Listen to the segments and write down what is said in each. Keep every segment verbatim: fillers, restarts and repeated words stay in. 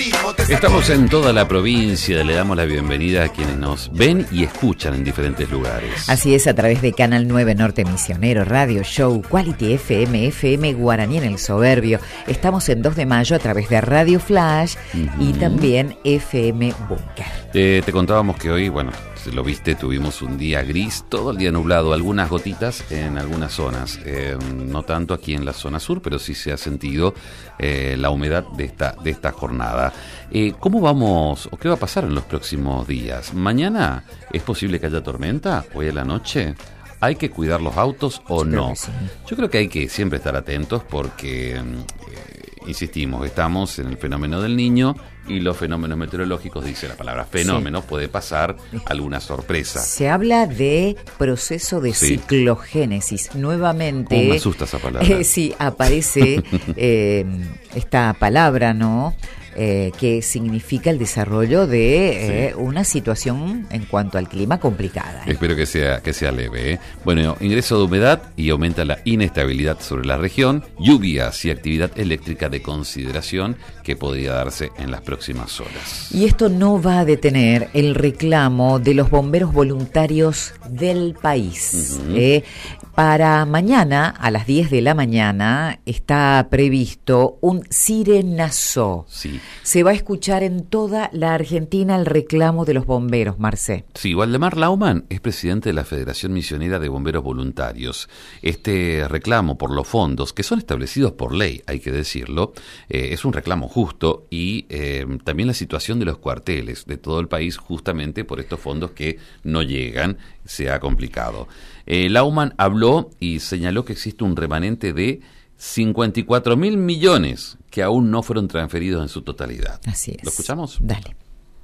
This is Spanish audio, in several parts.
Estamos en toda la provincia, le damos la bienvenida a quienes nos ven y escuchan en diferentes lugares. Así es, a través de Canal nueve Norte Misionero, Radio Show, Quality F M, F M Guaraní en el Soberbio. Estamos en dos de mayo a través de Radio Flash uh-huh. y también F M Bunker. Eh, te contábamos que hoy, bueno, lo viste, tuvimos un día gris, todo el día nublado, algunas gotitas en algunas zonas, eh, no tanto aquí en la zona sur, pero sí se ha sentido eh, la humedad de esta, de esta jornada. Eh, ¿Cómo vamos, o qué va a pasar en los próximos días? ¿Mañana es posible que haya tormenta? ¿Hoy en la noche? ¿Hay que cuidar los autos o no? Sí. Yo creo que hay que siempre estar atentos porque, eh, insistimos, estamos en el fenómeno del Niño y los fenómenos meteorológicos, dice la palabra fenómeno, sí. puede pasar alguna sorpresa. Se habla de proceso de sí. ciclogénesis. Nuevamente... Oh, me asusta esa palabra. Eh, sí, aparece eh, esta palabra, ¿no?, Eh, que significa el desarrollo de eh, sí. una situación en cuanto al clima complicada. ¿eh? Espero que sea que sea leve. ¿eh? Bueno, ingreso de humedad y aumenta la inestabilidad sobre la región, lluvias y actividad eléctrica de consideración que podría darse en las próximas horas. Y esto no va a detener el reclamo de los bomberos voluntarios del país. Uh-huh. ¿eh? Para mañana, a las diez de la mañana, está previsto un sirenazo. Sí. Se va a escuchar en toda la Argentina el reclamo de los bomberos, Marcé. Sí, Waldemar Laumann es presidente de la Federación Misionera de Bomberos Voluntarios. Este reclamo por los fondos, que son establecidos por ley, hay que decirlo, eh, es un reclamo justo y eh, también la situación de los cuarteles de todo el país, justamente por estos fondos que no llegan, se ha complicado. Eh, Laumann habló y señaló que existe un remanente de cincuenta y cuatro mil millones que aún no fueron transferidos en su totalidad. Así es. ¿Lo escuchamos? Dale.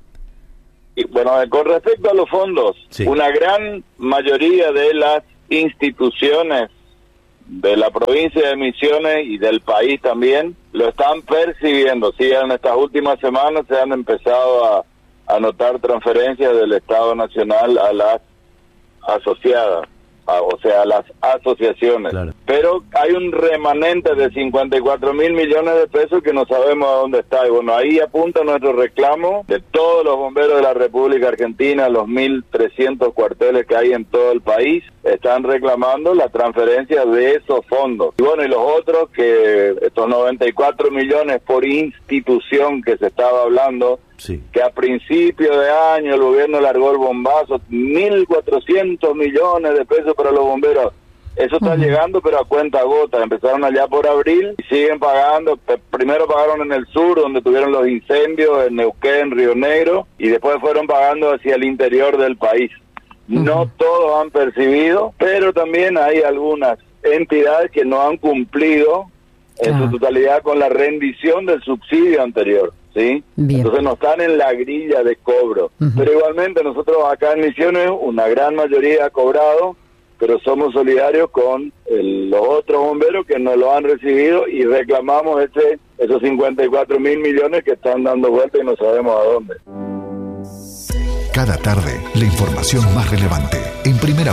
Y bueno, con respecto a los fondos, sí. una gran mayoría de las instituciones de la provincia de Misiones y del país también lo están percibiendo. Sí, en estas últimas semanas se han empezado a, a notar transferencias del Estado Nacional a las asociadas, a, o sea, a las asociaciones. Claro. Pero hay un remanente de cincuenta y cuatro mil millones de pesos que no sabemos a dónde está. Y bueno, ahí apunta nuestro reclamo de todos los bomberos de la República Argentina, los mil trescientos cuarteles que hay en todo el país, están reclamando la transferencia de esos fondos. Y bueno, y los otros, que estos noventa y cuatro millones por institución que se estaba hablando, sí. que a principio de año el gobierno largó el bombazo, mil cuatrocientos millones de pesos para los bomberos. Eso está uh-huh. llegando, pero a cuenta gota. Empezaron allá por abril y siguen pagando. Primero pagaron en el sur, donde tuvieron los incendios, en Neuquén, Río Negro, y después fueron pagando hacia el interior del país. Uh-huh. No todos han percibido, pero también hay algunas entidades que no han cumplido en uh-huh. su totalidad con la rendición del subsidio anterior. ¿sí? Bien. Entonces no están en la grilla de cobro. Uh-huh. Pero igualmente nosotros acá en Misiones, una gran mayoría ha cobrado, pero somos solidarios con el, los otros bomberos que no lo han recibido y reclamamos ese esos cincuenta y cuatro mil millones que están dando vuelta y no sabemos a dónde. Cada tarde, la información más relevante, en primera